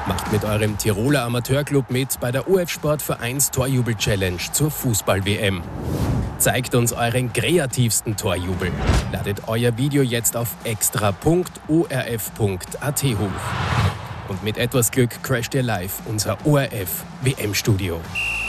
Macht mit eurem Tiroler Amateurclub mit bei der OF Sportvereins Torjubel-Challenge zur Fußball-WM. Zeigt uns euren kreativsten Torjubel. Ladet euer Video jetzt auf extra.orf.at hoch. Und mit etwas Glück crasht ihr live unser ORF WM-Studio.